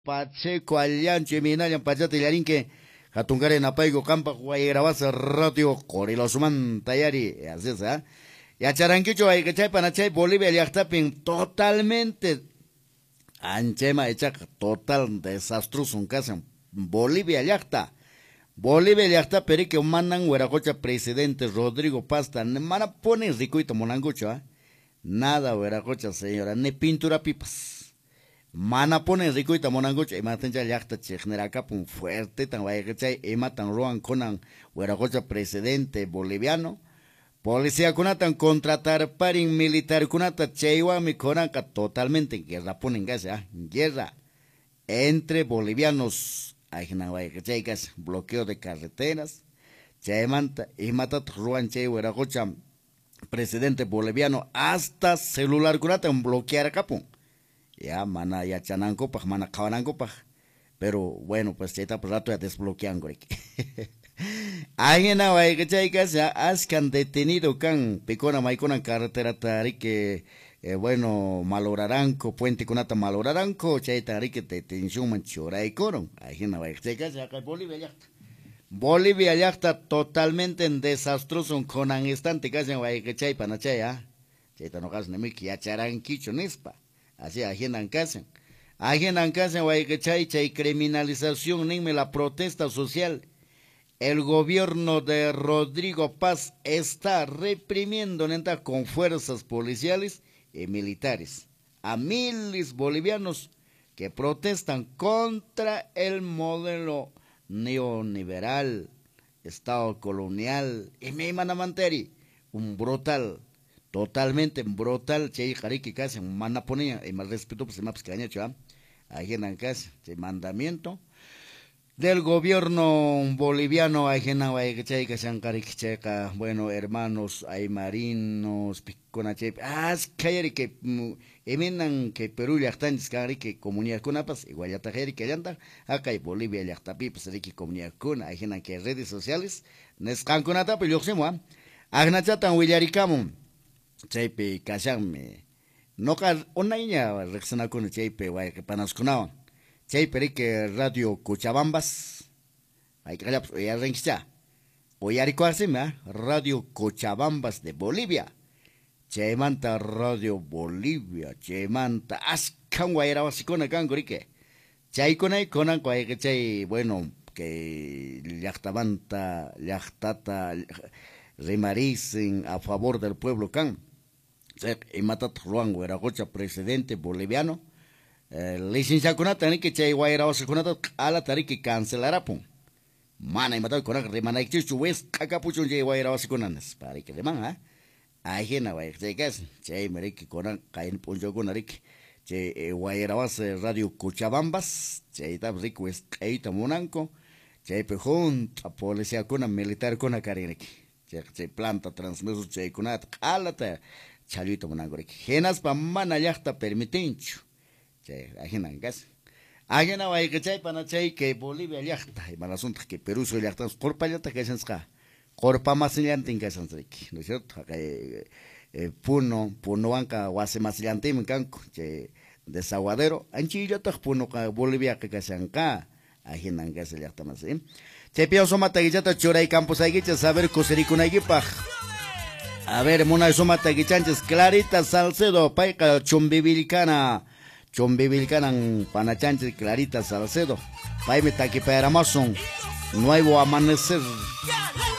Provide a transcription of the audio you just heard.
Pacheco Allancho Minayan Pachate Yarinque Hatungare Napaigo Campa Guayrabasa Radio Corilosuman Tayari así es, ¿ah? Y a Charanquicho hay que Panachay Bolivia y Actapin totalmente Anchema hecha total desastroso un caso Bolivia yacta Bolivia yacta perique mandan hueracocha presidente Rodrigo Pasta mana pone ricuito monangucho, ¿ah? Nada hueracocha señora ni pintura pipas mana pone rico y tamonangoch y matan ya yachta chechnera capun fuerte tan guayachay y matan roan conan hueracocha presidente boliviano policía kunatan contratar parin militar kunata cheiwa mi conanca totalmente en guerra ponen gas ya guerra entre bolivianos ajena guayachay gas bloqueo de carreteras chaymanta y matat roan chay hueracocha presidente boliviano hasta celular kunatan bloquear capun ya mana ya chananco pa mana kawananco pa pero bueno pues ya está por rato ya desbloqueando alguien a que chicas ya ascan detenido can picona maicona carretera tari que bueno maloraranco puente conata maloraranco chay tari que detención manchora y coron alguien a que chicas ya que Bolivia ya está totalmente en desastroso con an instante casi que chay panachay ya chay no gas nemi que ya charanquicho nispa así ajenan casa chay criminalización ni la protesta social. El gobierno de Rodrigo Paz está reprimiendo neta con fuerzas policiales y militares a miles bolivianos que protestan contra el modelo neoliberal, estado colonial y me manamanteri, un brutal totalmente brutal che jariki casi mana ponía y más respeto pues más que año ahí en casa de mandamiento del gobierno boliviano ajena que checa bueno hermanos hay marinos picona che que eminan que Perú ya están que comunidad con apas igual ya está que llanta acá en Bolivia ya está pipas de que comunidad con ajena que redes sociales nescan con ata pero yo agnachatan willaricamo chaype kashanme noqa unayña riqsinakuni chaype wayqa panaskunawan chaype que radio Cochabambas ayqallapas uyaririnkicha uyarikuasimi radio Cochabambas de Bolivia chaymanta radio Bolivia chaymanta askan wayrawasikuna kanku rike chaykunay kunanku ayqa chay bueno que llaqtata remaricen a favor del pueblo can y matat Juan Gueragocha presidente boliviano licencia kunata ni que chay guayraos kunata ala tari que cancelará pum mana y matat kunata remana que chues cacapuchon chay guayraos kunanas para que le man ajena guay chay gas chay meriki kunan caen punjo kunarik chay guayraos radio Cochabambas chay tab rico es caita monanco chay pejun a policía kuna militar kuna karinik chay planta transmiso chay kunata alata chalito monangorek genas pa mana yachta permitencho chay ajenan gas ajena way que chay pana chay que Bolivia yachta y malasunta que Perú so yachta corpa yachta que senska corpa masillantin que sansrik no es cierto puno anca wase masillantin canco chay desaguadero anchillota puno ka Bolivia que sanka ajenan gas yachta mas chay pio soma tagillata choray campos aygicha saber cosericunayipaj. A ver, mona sumata guichanches Clarita Salcedo, paica chumbivilcana panachanches Clarita Salcedo, paime taqui para Amazon, nuevo amanecer.